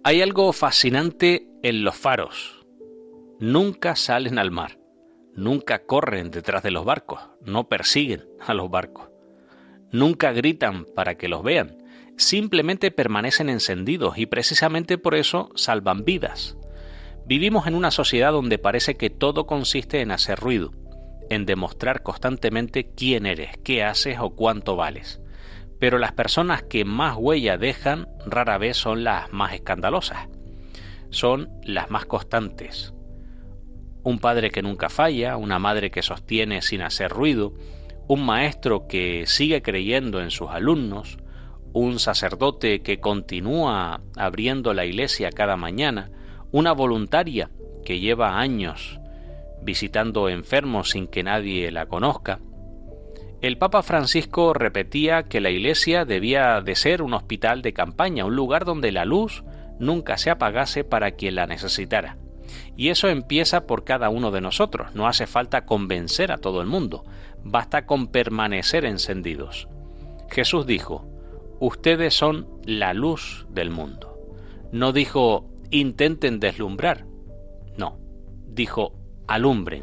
Hay algo fascinante en los faros. Nunca salen al mar, nunca corren detrás de los barcos, no persiguen a los barcos, nunca gritan para que los vean, simplemente permanecen encendidos y precisamente por eso salvan vidas. Vivimos en una sociedad donde parece que todo consiste en hacer ruido, en demostrar constantemente quién eres, qué haces o cuánto vales. Pero las personas que más huella dejan rara vez son las más escandalosas, son las más constantes. Un padre que nunca falla, una madre que sostiene sin hacer ruido, un maestro que sigue creyendo en sus alumnos, un sacerdote que continúa abriendo la iglesia cada mañana, una voluntaria que lleva años visitando enfermos sin que nadie la conozca. El Papa Francisco repetía que la iglesia debía de ser un hospital de campaña, un lugar donde la luz nunca se apagase para quien la necesitara. Y eso empieza por cada uno de nosotros. No hace falta convencer a todo el mundo, basta con permanecer encendidos. Jesús dijo: ustedes son la luz del mundo. No dijo: intenten deslumbrar. No, dijo: alumbren.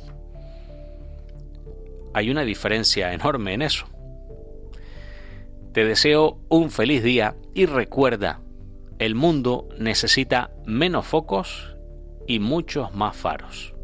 Hay una diferencia enorme en eso. Te deseo un feliz día y recuerda, el mundo necesita menos focos y muchos más faros.